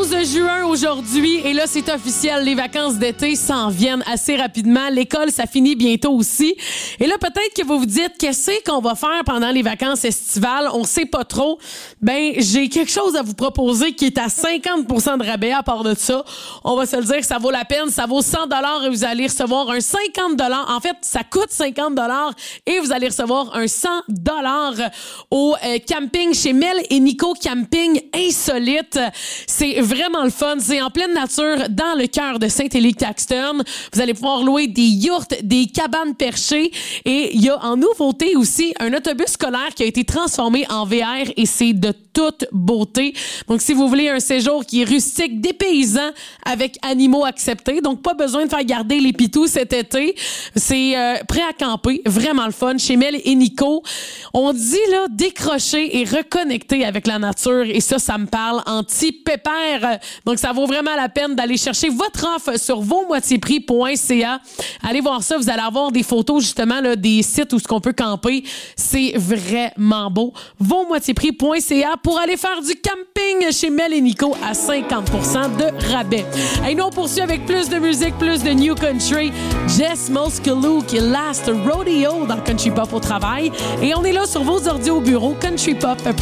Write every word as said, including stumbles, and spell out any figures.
onze juin aujourd'hui et là, c'est officiel. Les vacances d'été s'en viennent assez rapidement. L'école, ça finit bientôt aussi. Et là, peut-être que vous vous dites, qu'est-ce qu'on va faire pendant les vacances estivales? On sait pas trop. Ben, j'ai quelque chose à vous proposer qui est à cinquante pour cent de rabais. À part de ça, on va se le dire, ça vaut la peine. Ça vaut cent dollars et vous allez recevoir un cinquante dollars. En fait, ça coûte cinquante dollars et vous allez recevoir un cent dollars au euh, camping chez Mel et Nico Camping Insolite. C'est vraiment le fun. C'est en pleine nature, dans le cœur de Saint-Élie-Caxton. Vous allez pouvoir louer des yourtes, des cabanes perchées et il y a en nouveauté aussi un autobus scolaire qui a été transformé en V R et c'est de toute beauté. Donc, si vous voulez un séjour qui est rustique, dépaysant, avec animaux acceptés, donc pas besoin de faire garder les pitous cet été. C'est euh, prêt à camper, vraiment le fun. Chez Mel et Nico, on dit là décrocher et reconnecter avec la nature et ça, ça me parle anti-pépère. Donc, ça vaut vraiment la peine d'aller chercher votre offre sur vos moitiés prix point c a. Allez voir ça, vous allez avoir des photos justement là, des sites où ce qu'on peut camper. C'est vraiment beau. vos moitiés prix point c a pour aller faire du camping chez Mel et Nico à cinquante pour cent de rabais. Et nous, on poursuit avec plus de musique, plus de New Country. Jess Moskalew qui est Last Rodeo dans Country Pop au travail. Et on est là sur vos ordi au bureau, Country Pop.